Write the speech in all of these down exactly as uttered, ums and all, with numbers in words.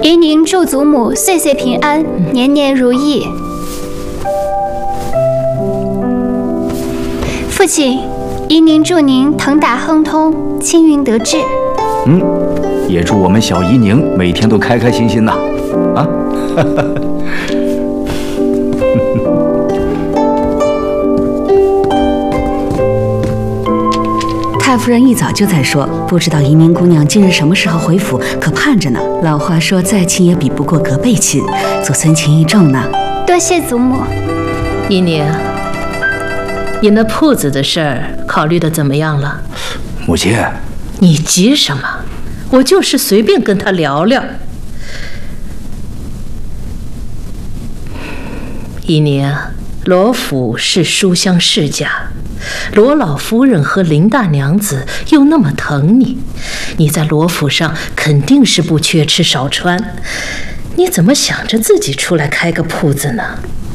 宜宁祝祖母岁岁平安，年年如意。父亲，宜宁祝您腾达亨通，青云得志。 嗯，也祝我们小宜宁每天都开开心心呐！啊， 太夫人一早就在说，不知道宜宁姑娘今日什么时候回府，可盼着呢。老话说，再亲也比不过隔辈亲，祖孙情谊重呢。 多谢祖母。 宜宁，你那铺子的事儿考虑的怎么样了？ 母亲， 你急什么？我就是随便跟他聊聊。宜宁，罗府是书香世家，罗老夫人和林大娘子又那么疼你，你在罗府上肯定是不缺吃少穿，你怎么想着自己出来开个铺子呢？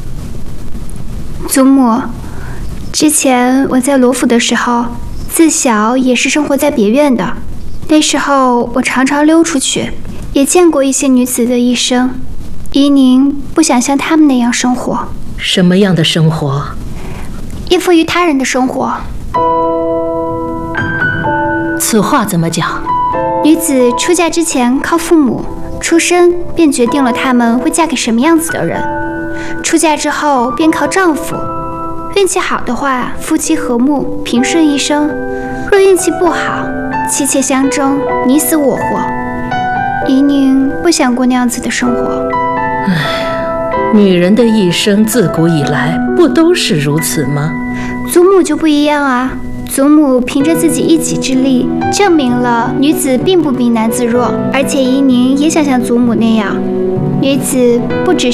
祖母，之前我在罗府的时候，自小也是生活在别院的。那时候我常常溜出去，也见过一些女子的一生。宜宁不想像她们那样生活。 什么样的生活？ 依附于他人的生活。 此话怎么讲？ 女子出嫁之前靠父母，出身便决定了她们会嫁给什么样子的人。出嫁之后便靠丈夫，运气好的话，夫妻和睦，平顺一生；若运气不好，妻妾相争，你死我活。宜宁不想过那样子的生活。 唉，女人的一生自古以来不都是如此吗？ 祖母就不一样啊，祖母凭着自己一己之力，证明了女子并不比男子弱，而且宜宁也想像祖母那样，女子不只